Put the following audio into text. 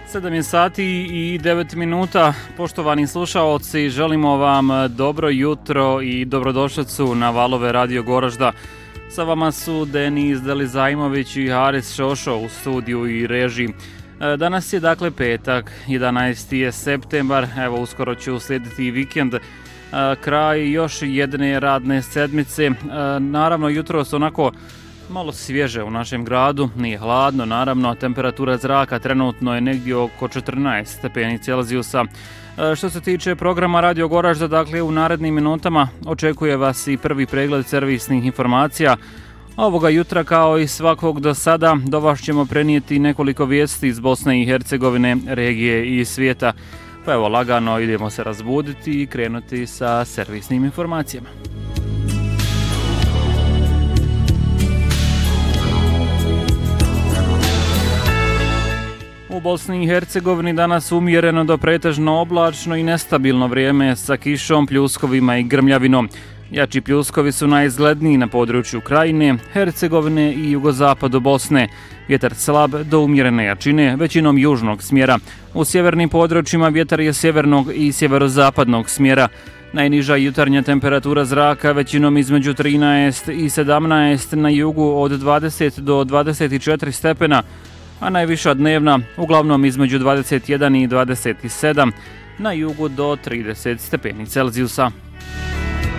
7 je sati i 9 minuta. Poštovani slušaoci, želimo vam dobro jutro i dobrodošlicu na valove Radio Goražda. Sa vama su Denis Delizajmović i Haris Šošo u studiju i režiji. Danas je dakle petak, 11. je septembar, evo uskoro će uslijediti i vikend, kraj još jedne radne sedmice. Naravno, jutro su onako malo svježe u našem gradu, nije hladno, naravno, temperatura zraka trenutno je negdje oko 14 stepeni Celzijusa. Što se tiče programa Radio Goražda, dakle u narednim minutama očekuje vas i prvi pregled servisnih informacija. Ovoga jutra, kao i svakog do sada, do vas ćemo prenijeti nekoliko vijesti iz Bosne i Hercegovine, regije i svijeta. Pa evo, lagano idemo se razbuditi i krenuti sa servisnim informacijama. U Bosni i Hercegovini danas umjereno do pretežno oblačno i nestabilno vrijeme sa kišom, pljuskovima i grmljavinom. Jači pljuskovi su najizgledniji na području Krajine, Hercegovine i jugozapadu Bosne. Vjetar slab do umjerene jačine, većinom južnog smjera. U sjevernim područjima vjetar je sjevernog i sjeverozapadnog smjera. Najniža jutarnja temperatura zraka većinom između 13 i 17, na jugu od 20 do 24 stepena, a najviša dnevna uglavnom između 21 i 27, na jugu do 30 stepeni Celzijusa.